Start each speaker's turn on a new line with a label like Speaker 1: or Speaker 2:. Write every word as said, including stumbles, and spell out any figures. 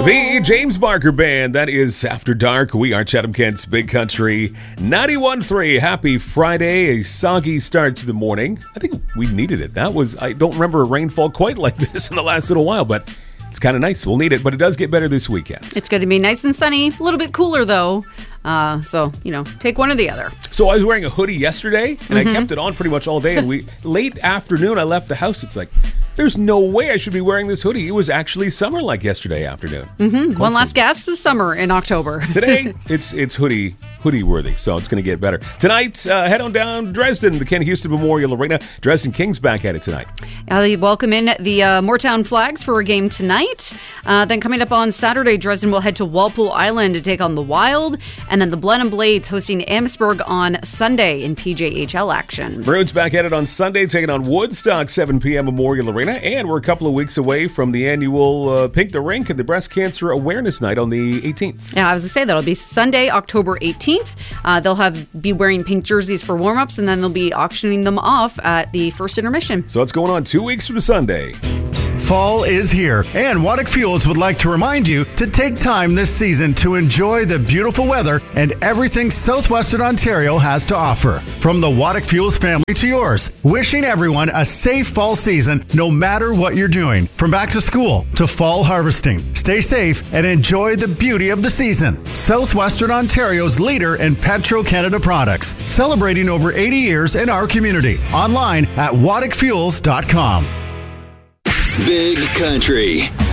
Speaker 1: The James Barker Band, that is After Dark. We are Chatham Kent's Big Country ninety-one point three. Happy Friday, a soggy start to the morning. I think we needed it. That was, I don't remember a rainfall quite like this in the last little while, but it's kind of nice. We'll need it, but it does get better this weekend.
Speaker 2: It's going to be nice and sunny, a little bit cooler though. Uh, so, you know, take one or the other.
Speaker 1: So I was wearing a hoodie yesterday, and
Speaker 2: Mm-hmm.
Speaker 1: I kept it on pretty much all day, and we late afternoon I left the house. It's like, there's no way I should be wearing this hoodie. It was actually summer like yesterday afternoon.
Speaker 2: Mm-hmm. One last gasp was summer in October.
Speaker 1: Today, it's it's hoodie hoodie worthy, so it's going to get better. Tonight, uh, head on down to Dresden, the Ken Houston Memorial Arena. Dresden Kings back at it tonight.
Speaker 2: Uh, they welcome in the uh, Moortown Flags for a game tonight. Uh, then coming up on Saturday, Dresden will head to Walpole Island to take on the Wild. And then the Blenheim Blades hosting Amherstburg on Sunday in P J H L action.
Speaker 1: Bruins back at it on Sunday, taking on Woodstock, seven p.m. Memorial Arena. And we're a couple of weeks away from the annual uh, Pink the Rink and the Breast Cancer Awareness Night on the eighteenth.
Speaker 2: Yeah, I was going to say that'll be Sunday, October eighteenth. Uh, they'll have be wearing pink jerseys for warm-ups, and then they'll be auctioning them off at the first intermission.
Speaker 1: So it's going on two weeks from Sunday.
Speaker 3: Fall is here, and Waddick Fuels would like to remind you to take time this season to enjoy the beautiful weather and everything Southwestern Ontario has to offer. From the Waddick Fuels family to yours, wishing everyone a safe fall season no matter what you're doing. From back to school to fall harvesting. Stay safe and enjoy the beauty of the season. Southwestern Ontario's leader in Petro-Canada products, celebrating over eighty years in our community. Online at waddick fuels dot com.
Speaker 4: Big Country